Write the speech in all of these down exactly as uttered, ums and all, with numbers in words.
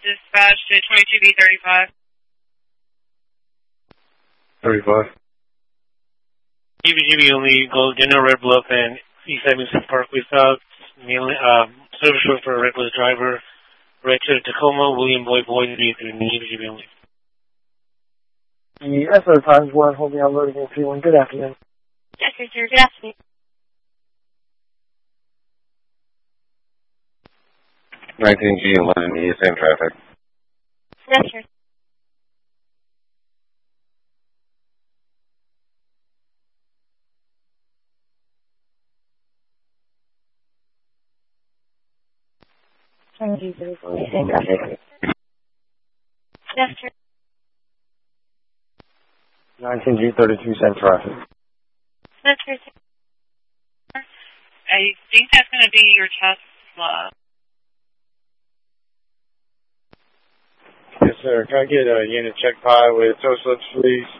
dispatch to twenty-two B thirty-five. thirty-five. G B G B only, go General Red Bluff and East Edmondson Parkway South. Um, service road for a reckless driver. Right to Tacoma, William Boyd Boyd, G B G B only. The S O times one, holding on loading in P one. Good afternoon. Yes, sir. Good afternoon. nineteen G eleven E S M traffic. Yes, sir. nineteen G thirty-four, E S M traffic. Yes, sir. nineteen G thirty-two, send traffic. Yes, sir. I think that's going to be your Tesla. Yes, sir. Can I get a unit check by with tow slips, please?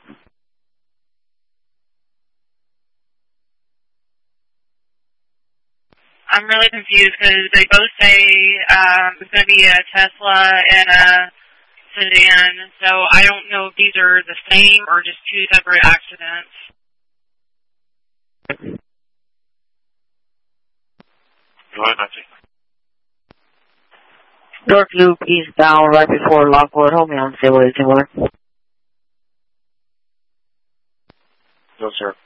I'm really confused because they both say um, it's going to be a Tesla and a sedan, so I don't know if these are the same or just two separate accidents. Go ahead, Nancy. North Loop eastbound right before Lockwood. Hold me on, stay where you can work. No, sir.